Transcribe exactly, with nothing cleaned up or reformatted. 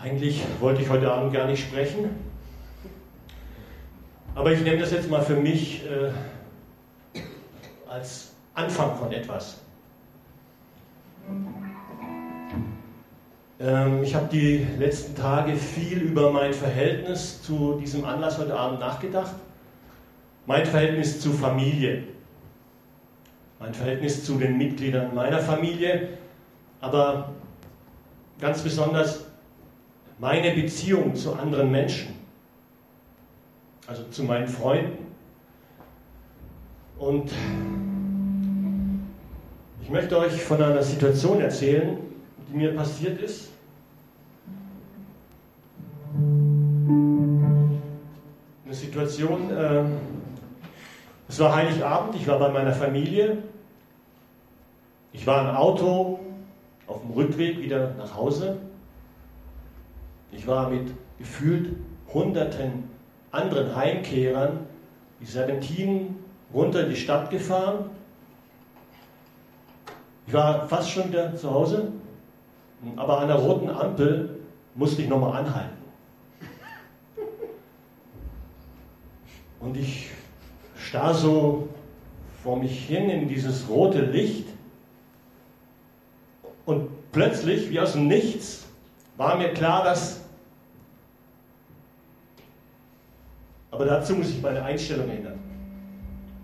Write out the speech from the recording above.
Eigentlich wollte ich heute Abend gar nicht sprechen, aber ich nehme das jetzt mal für mich äh, als Anfang von etwas. Ähm, ich habe die letzten Tage viel über mein Verhältnis zu diesem Anlass heute Abend nachgedacht. Mein Verhältnis zur Familie, mein Verhältnis zu den Mitgliedern meiner Familie, aber ganz besonders meine Beziehung zu anderen Menschen, also zu meinen Freunden. Und ich möchte euch von einer Situation erzählen, die mir passiert ist. Eine Situation, äh, es war Heiligabend, ich war bei meiner Familie. Ich war im Auto auf dem Rückweg wieder nach Hause. Ich war mit gefühlt hunderten anderen Heimkehrern die Serpentinen runter in die Stadt gefahren. Ich war fast schon wieder zu Hause, aber an der roten Ampel musste ich nochmal anhalten. Und ich starr so vor mich hin in dieses rote Licht und plötzlich, wie aus dem Nichts, war mir klar, dass... Aber dazu muss ich meine Einstellung ändern.